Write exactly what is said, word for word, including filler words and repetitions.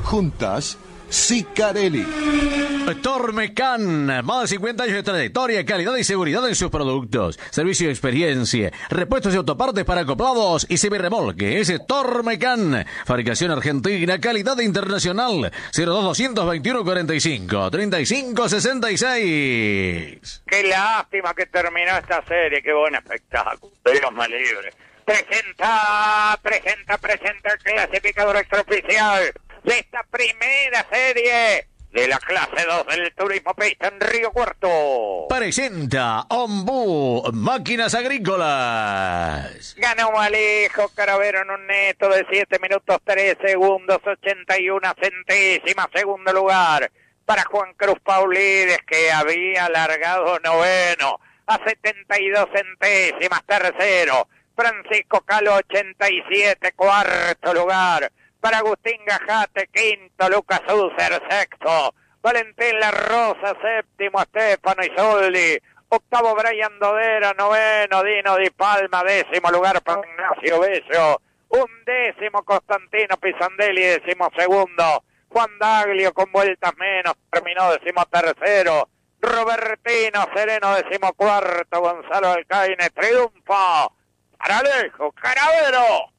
Juntas, Sicarelli. Tormecan, más de cincuenta años de trayectoria, calidad y seguridad en sus productos. Servicio y experiencia. Repuestos y autopartes para acoplados y semirremolque. Es Tormecan. Fabricación argentina, calidad internacional. cero dos dos veintiuno cuarenta y cinco treinta y cinco sesenta y seis. Qué lástima que terminó esta serie. Qué buen espectáculo. Dios me libre. Presenta, presenta, presenta el clasificador extraoficial de esta primera serie de la clase dos del turismo pista en Río Cuarto. Presenta Ombú, máquinas agrícolas. Ganó Alejo Caravero en un neto de siete minutos tres segundos ochenta y una centésimas. Segundo lugar para Juan Cruz Paulides, que había alargado noveno a setenta y dos centésimas. Tercero Francisco Calo, ochenta y siete. Cuarto lugar para Agustín Gajate. Quinto Lucas User. Sexto Valentín La Rosa. Séptimo Estefano Isoldi. Octavo Brian Dodera. Noveno Dino Di Palma. Décimo lugar para Ignacio Bello. Undécimo Constantino Pisandelli. Décimo segundo Juan Daglio con vueltas menos. Terminó décimo tercero Robertino Sereno. Décimo cuarto Gonzalo Alcaine. Triunfo para Alejo Caravero.